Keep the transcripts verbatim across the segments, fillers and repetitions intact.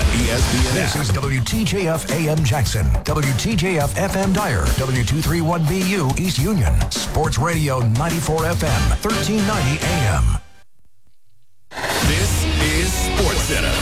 E S P N. This is W T J F A M Jackson, W T J F F M Dyer, W two thirty-one B U East Union, Sports Radio ninety-four F M, thirteen ninety A M. This is Sports Center.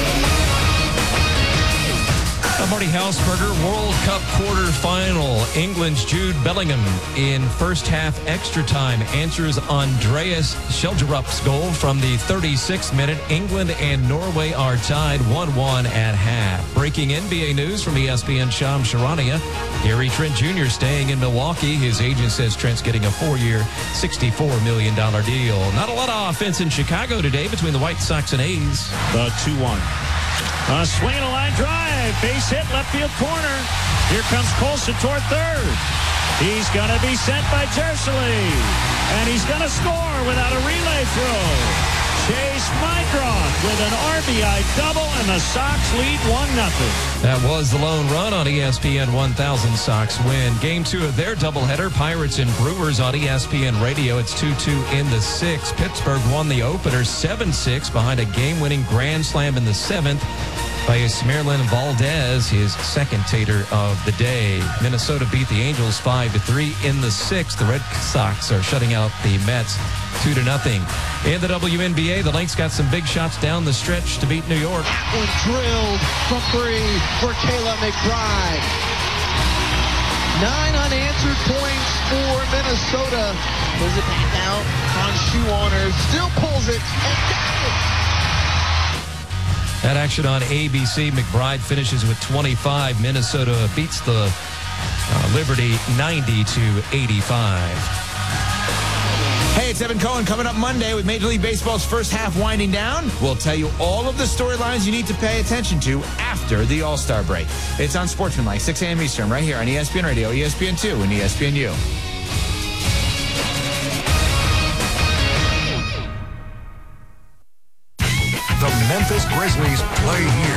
I'm Marty Hausberger. World Cup quarterfinal. England's Jude Bellingham in first half extra time answers Andreas Schjelderup's goal from the thirty-sixth minute. England and Norway are tied one one at half. Breaking N B A news from E S P N Shams Charania. Gary Trent Junior staying in Milwaukee. His agent says Trent's getting a four-year, sixty-four million dollars deal. Not a lot of offense in Chicago today between the White Sox and A's. The two one. A swing and a line drive. Base hit, left field corner. Here comes Colson toward third. He's going to be sent by Jersey. And he's going to score without a relay throw. Chase Meidroth with an R B I double, and the Sox lead one nothing. That was the lone run on E S P N one thousand. Sox win. Game two of their doubleheader, Pirates and Brewers on E S P N Radio. It's two two in the sixth. Pittsburgh won the opener seven six behind a game-winning grand slam in the seventh by Esmerlin Valdez, his second tater of the day. Minnesota beat the Angels five to three in the sixth. The Red Sox are shutting out the Mets two to nothing. In the W N B A, the Lynx got some big shots down the stretch to beat New York. That one drilled from three for Kayla McBride. Nine unanswered points for Minnesota. Pulls it back out on shoe honor. Still pulls it and got it. That action on A B C. McBride finishes with twenty-five. Minnesota beats the uh, Liberty ninety to eighty-five. Hey, it's Evan Cohen coming up Monday with Major League Baseball's first half winding down. We'll tell you all of the storylines you need to pay attention to after the All-Star break. It's on Sportsmanlike, six a.m. Eastern, right here on E S P N Radio, E S P N two, and E S P N U. The Memphis Grizzlies play here.